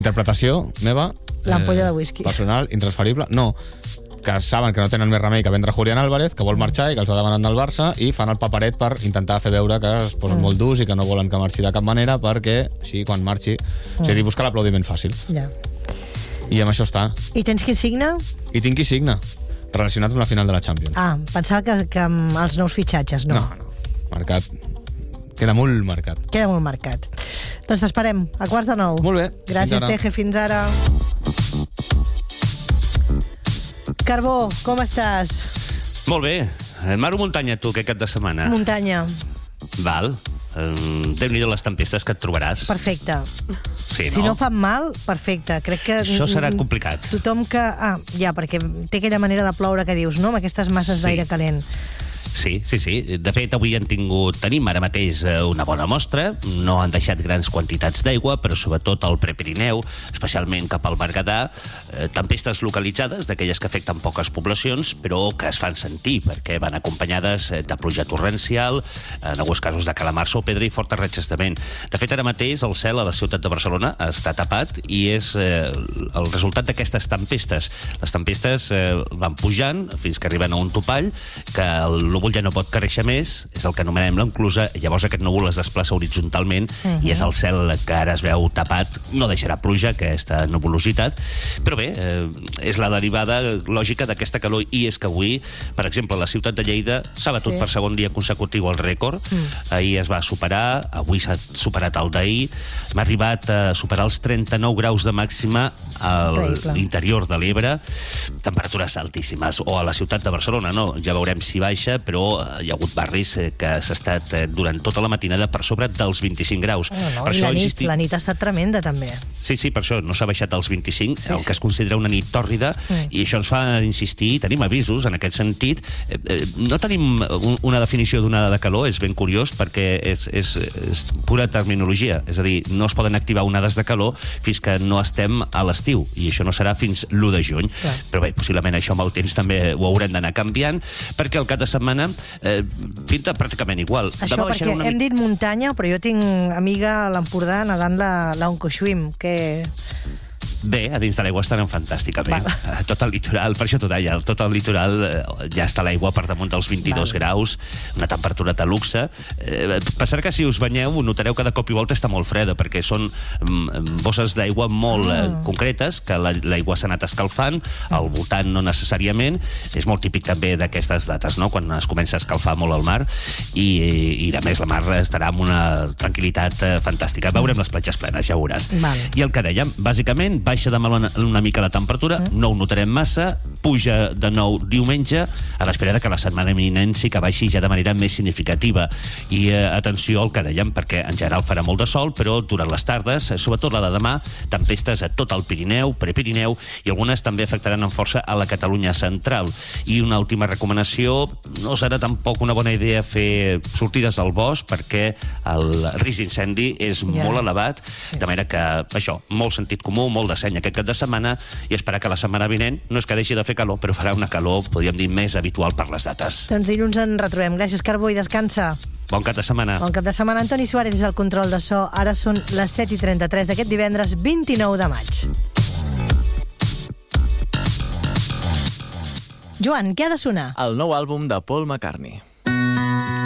Interpretació meva... L'ampolla de whisky. Personal, intransferible. No, que saben que no tenen més remei que vendre Julián Álvarez, que vol marxar i que els ha demanat del Barça, i fan el paperet per intentar fer veure que es posen molt durs i que no volen que marxi de cap manera, perquè així, quan marxi, és a dir, buscar l'aplaudiment fàcil. Ja. I amb això està. I tens qui signa? I tinc qui signa, relacionat amb la final de la Champions. Ah, pensava que amb els nous fitxatges, no. No. Marcat. Queda molt marcat. Queda molt marcat. Doncs t'esperem a 8:45. Molt bé. Gràcies, Teje. Fins ara. Carbó, com estàs? Molt bé. Mar o muntanya, tu, aquest cap de setmana? Muntanya. Val. Déu-n'hi-do les tempestes que et trobaràs. Perfecte. Sí, no? Si no fan mal, perfecte. Crec que... Això serà complicat. Tothom que... Ah, ja, perquè té aquella manera de ploure que dius, no?, amb aquestes masses d'aire calent. Sí. De fet, avui tenim ara mateix una bona mostra. No han deixat grans quantitats d'aigua, però sobretot al Prepirineu, especialment cap al Berguedà, tempestes localitzades, d'aquelles que afecten poques poblacions, però que es fan sentir, perquè van acompanyades de pluja torrencial, en alguns casos de calamarsa o pedra i fortes ratxes de vent. De fet, ara mateix el cel a la ciutat de Barcelona està tapat i és el resultat d'aquestes tempestes. Les tempestes van pujant fins que arriben a un topall, que el núvol ja no pot créixer més, és el que anomenem l'enclusa, llavors aquest núvol es desplaça horitzontalment i és el cel que ara es veu tapat, no deixarà pluja, aquesta nuvolositat, però bé, és la derivada lògica d'aquesta calor, i és que avui, per exemple, la ciutat de Lleida s'ha batut per segon dia consecutiu el rècord, ahir es va superar, avui s'ha superat el d'ahir, hem arribat a superar els 39 graus de màxima a l'interior de l'Ebre, temperatures altíssimes, o a la ciutat de Barcelona, no? Ja veurem si baixa, però hi ha hagut barris que s'ha estat durant tota la matinada per sobre dels 25 graus. Per això, la nit ha estat tremenda, també. Sí, per això no s'ha baixat als 25, el que es considera una nit tòrrida, i això ens fa insistir, tenim avisos en aquest sentit. No tenim una definició d'onada de calor, és ben curiós, perquè és pura terminologia, és a dir, no es poden activar onades de calor fins que no estem a l'estiu, i això no serà fins l'1 de juny. Però bé, possiblement això amb el temps també ho haurem d'anar canviant, perquè el cap de setmana pinta pràcticament igual. Això perquè hem dit muntanya, però jo tinc amiga a l'Empordà nedant la Oncoschwim, que... Bé, a dins de l'aigua estaran fantàsticament. Tot el litoral, per això t'ho deia, tot el litoral ja està l'aigua per damunt dels 22 graus, una temperatura de luxe. Passarà que si us banyeu notareu que de cop i volta està molt freda, perquè són bosses d'aigua molt concretes, que l'aigua s'ha anat escalfant, al voltant no necessàriament. És molt típic també d'aquestes dates, no?, quan es comença a escalfar molt el mar, i a més la mar estarà amb una tranquil·litat fantàstica. Veurem les platges plenes, ja veuràs. I el que dèiem, bàsicament, baixa demà una mica la temperatura, no ho notarem massa, puja de nou diumenge, a l'espera que la setmana eminent sí que baixi ja de manera més significativa. I atenció al que dèiem, perquè en general farà molt de sol, però durant les tardes, sobretot la de demà, tempestes a tot el Pirineu, Prepirineu, i algunes també afectaran amb força a la Catalunya central. I una última recomanació, no serà tampoc una bona idea fer sortides al bosc, perquè el risc d'incendi és molt elevat, de manera que, això, molt sentit comú, molt de seny aquest cap de setmana, i esperar que la setmana vinent no és que deixi de fer calor, però farà una calor, podríem dir, més habitual per les dates. Doncs dilluns en retrobem. Gràcies, Carbó, i descansa. Bon cap de setmana. Bon cap de setmana. Antoni Suárez és el control de so. Ara són les 7:33 d'aquest divendres 29 de maig. Joan, què ha de sonar? El nou àlbum de Paul McCartney.